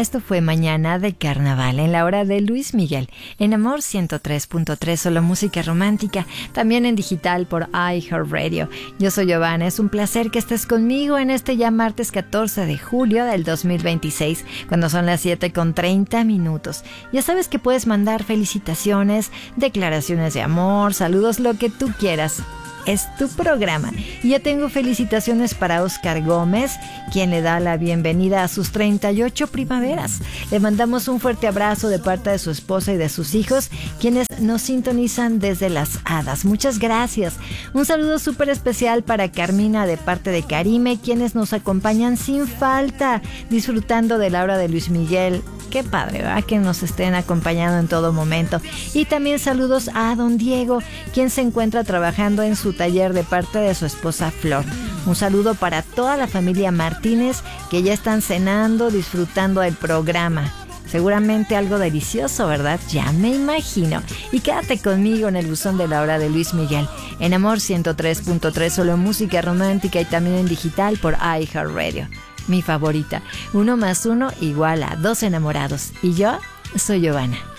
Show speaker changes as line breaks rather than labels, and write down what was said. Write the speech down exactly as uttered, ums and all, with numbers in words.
Esto fue Mañana de Carnaval en la hora de Luis Miguel, en Amor ciento tres punto tres, solo música romántica, también en digital por iHeartRadio. Yo soy Giovanna, es un placer que estés conmigo en este ya martes catorce de julio del dos mil veintiséis, cuando son las siete con treinta minutos. Ya sabes que puedes mandar felicitaciones, declaraciones de amor, saludos, lo que tú quieras. Es tu programa. Y ya tengo felicitaciones para Oscar Gómez, quien le da la bienvenida a sus treinta y ocho primaveras. Le mandamos un fuerte abrazo de parte de su esposa y de sus hijos, quienes nos sintonizan desde Las Hadas. Muchas gracias. Un saludo súper especial para Carmina de parte de Karime, quienes nos acompañan sin falta, disfrutando de la hora de Luis Miguel. Qué padre, ¿verdad? Que nos estén acompañando en todo momento. Y también saludos a don Diego, quien se encuentra trabajando en su taller de parte de su esposa Flor. Un saludo para toda la familia Martínez, que ya están cenando, disfrutando del programa. Seguramente algo delicioso, ¿verdad? Ya me imagino. Y quédate conmigo en el buzón de la hora de Luis Miguel, en Amor ciento tres punto tres, solo música romántica y también en digital por iHeartRadio. Mi favorita, uno más uno igual a dos enamorados. Y yo soy Giovanna.